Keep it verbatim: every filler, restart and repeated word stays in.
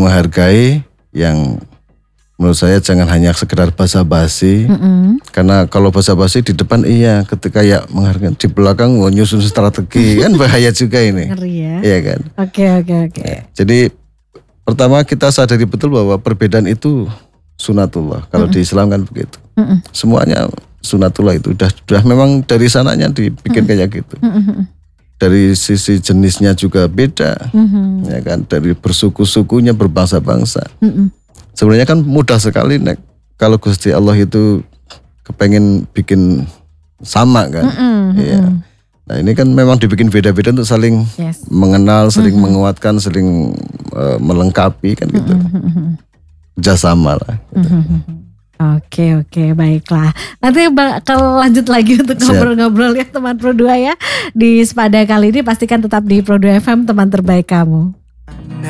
menghargai, yang menurut saya jangan hanya sekedar basa-basi. Mm-mm. Karena kalau basa-basi di depan iya, ketika ya menghargai, di belakang oh, nyusun strategi kan bahaya juga ini. Ngeri ya. Iya kan. Oke oke oke. Jadi pertama kita sadari betul bahwa perbedaan itu sunatullah. Kalau Mm-mm. di Islam kan begitu. Mm-mm. Semuanya sunatullah itu udah udah memang dari sananya dibikin Mm-mm. kayak gitu. Mm-mm. Dari sisi jenisnya juga beda, Mm-mm. ya kan. Dari bersuku-sukunya, berbangsa-bangsa. Mm-mm. Sebenarnya kan mudah sekali nek kalau Gusti Allah itu kepengen bikin sama kan. Mm-mm. Iya. Mm-mm. Nah ini kan memang dibikin beda-beda untuk saling Yes. mengenal, saling Mhm. menguatkan, saling uh, melengkapi kan gitu. Mm-mm. Kerjasama lah. Gitu. Mm-mm. Oke oke baiklah. Nanti bakal lanjut lagi untuk Siap. ngobrol-ngobrol ya teman Pro dua ya. Di Sepada kali ini pastikan tetap di Pro dua F M, teman terbaik kamu.